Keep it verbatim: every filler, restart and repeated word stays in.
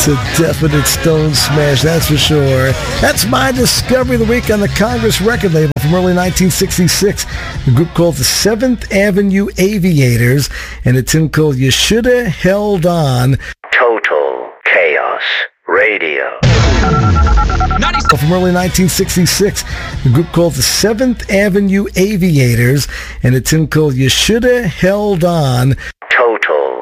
a definite stone smash, that's for sure. That's my discovery of the week on the Congress record label from early nineteen sixty-six. A group called the Seventh Avenue Aviators, and a tune called You Shoulda Held On. Total Chaos Radio. From early nineteen sixty-six, a group called the Seventh Avenue Aviators, and a tune called You Shoulda Held On.